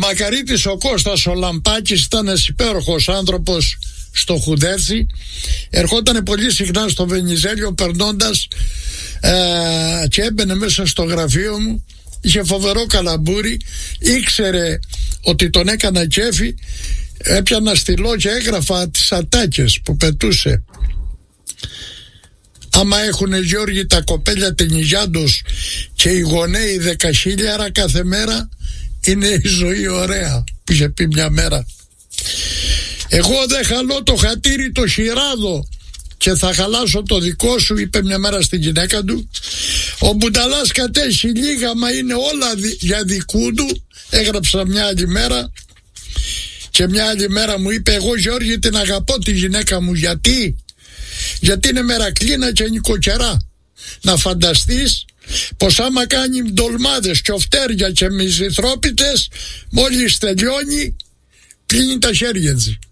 Μακαρίτης ο Κώστας ο Λαμπάκης ήταν ένας υπέροχος άνθρωπος στο Χουδέρτσι. Ερχόταν πολύ συχνά στο Βενιζέλιο περνώντας και έμπαινε μέσα στο γραφείο μου. Είχε φοβερό καλαμπούρι, ήξερε ότι τον έκανα κέφι. Έπιανα στυλό και έγραφα τις ατάκες που πετούσε. Άμα έχουνε, Γιώργη, τα κοπέλια ταινιγιάντος και οι γονέοι 10.000 κάθε μέρα, είναι η ζωή ωραία, που είχε πει μια μέρα. Εγώ δεν χαλώ το χατήρι το χειράδο και θα χαλάσω το δικό σου, είπε μια μέρα στην γυναίκα του. Ο Μπουνταλάς κατέχει λίγα, μα είναι όλα για δικού του, έγραψα μια άλλη μέρα. Και μια άλλη μέρα μου είπε, εγώ, Γιώργη, την αγαπώ τη γυναίκα μου. Γιατί είναι μερακλίνα και νοικοκερά. Να φανταστείς πως άμα κάνει ντολμάδες και οφτέρια και μυζηθρόπιτες, μόλις τελειώνει κλείνει τα χέρια της.